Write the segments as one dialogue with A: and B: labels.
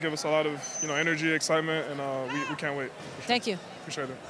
A: Give us a lot of, energy, excitement, and we can't wait.
B: Thank you.
A: Appreciate it.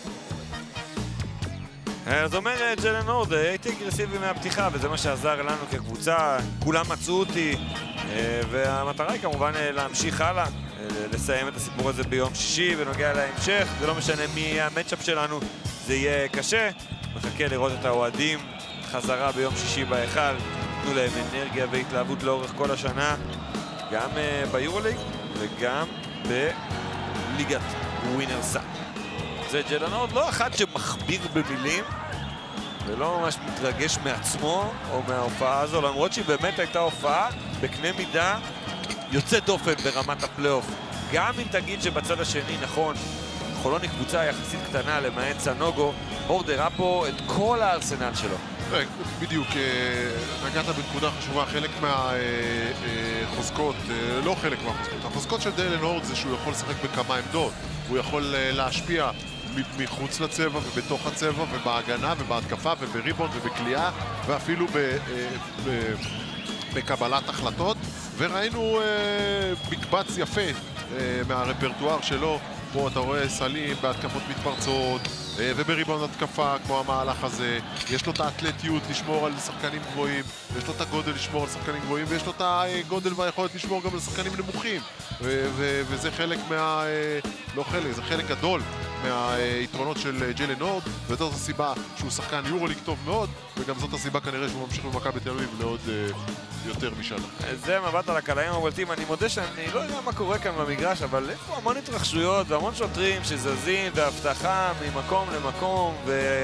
C: זאת אומרת, ג'יילן הורד, הייתי אגרסיבי מהפתיחה, וזה מה שעזר לנו כקבוצה, כולם מצאו אותי, והמטרה היא כמובן להמשיך הלאה, לסיים את הסיפור הזה ביום שישי, ונוגע להמשך, זה לא משנה מי יהיה המאצ'אפ שלנו, זה יהיה קשה, מחכה לראות את האוהדים, חזרה ביום שישי בהיכל, תנו להם אנרגיה והתלהבות לאורך כל השנה, גם ביורוליג וגם בליגת ווינרסאפ. זה ג'יילן הורד לא אחד שמכביר במילים ולא ממש מתרגש מעצמו או מההופעה הזו, למרות שהיא באמת הייתה הופעה בקנה מידה יוצא דופן ברמת הפלייאוף. גם אם תגיד שבצד השני, נכון, חולון היא קבוצה יחסית קטנה למעט סנוגו, הורד הראה פה את כל הארסנל שלו.
D: בדיוק, נגעת בנקודה חשובה, חלק מהחוזקות, לא חלק מהחוזקות, החוזקות של ג'יילן הורד זה שהוא יכול לשחק בכמה עמדות, הוא יכול להשפיע מחוץ לצבע ובתוך הצבע ובהגנה ובהתקפה ובריבונד ובקליעה ואפילו בקבלת החלטות, וראינו מקבץ יפה מהרפרטואר שלו. פה אתה רואה סלים בהתקפות מתפרצות ובריבונד התקפה כמו המהלך הזה. יש לו את האתלטיות לשמור על שחקנים גבוהים, יש לו את הגודל לשמור על שחקנים גבוהים, ויש לו את הגודל והיכולת לשמור גם על שחקנים נמוכים, וזה חלק לא חלק, זה חלק גדול מהיתרונות של ג'יילן הורד, וזאת הסיבה שהוא שחקן יורוליג טוב מאוד, וגם זאת הסיבה כנראה שהוא ממשיך במכבי תל אביב לעוד יותר משנה.
C: זה מבט על הקלעים הבולטים. אני מודה שאני לא יודע מה קורה כאן במגרש, אבל יש פה המון התרחשויות והמון שוטרים שזזים והבטחה ממקום למקום,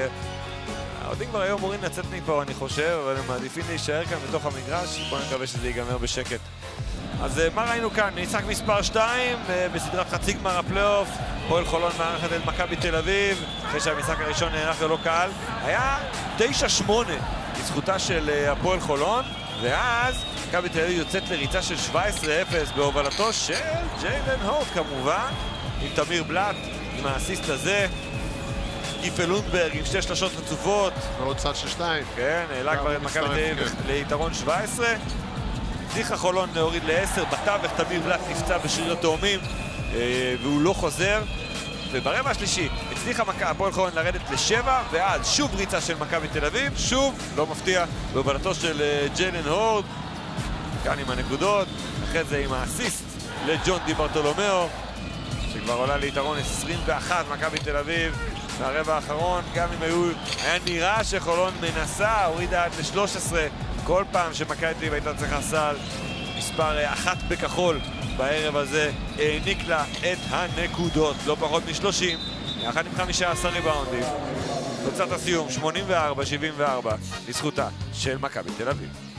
C: והאוהדים כבר היום אמורים לצאת מפה, אני חושב, אבל הם מעדיפים להישאר כאן בתוך המגרש. בואו נקווה שזה ייגמר בשקט. אז מה ראינו כאן? משחק מספר 2 בסדרת חצי גמר הפלייאוף. הפועל חולון מארחת את מכבי תל אביב, אחרי שהמשחק הראשון נערך ללא קהל. היה 9-8 לזכותה של הפועל חולון, ואז מכבי תל אביב יוצאת לריצה של 17-0 בהובלתו של ג'יילן הורד כמובן, עם תמיר בלאט, עם האסיסט הזה, גיפה לונדברג עם 2 שלשות רצופות.
D: ועוד צד של 2.
C: כן, העלה כבר את מכבי תל אביב ליתרון 17. הצליחה חולון להוריד ל-10, בתווך תמיר בלאט נפצע בשריר התאומים והוא לא חוזר, וברבע השלישי הצליחה הפועל חולון לרדת ל7, ואז שוב ריצה של מכבי תל אביב, שוב, לא מפתיע, בהובלתו של ג'יילן הורד, כאן עם הנקודות, אחרי זה עם האסיסט לג'ון די ברטולומיאו, שכבר עולה ליתרון 21 מכבי תל אביב, והרבע האחרון, גם אם היה נראה שחולון מנסה, הורידה עד ל13, כל פעם שמכבי תל אביב הייתה צריכה סל, מספר 1 בכחול בערב הזה העניק לה את הנקודות, לא פחות מ-30, יחד עם 15 ריבאונדים. תוצאת הסיום 84-74 לזכותה של מכבי תל אביב.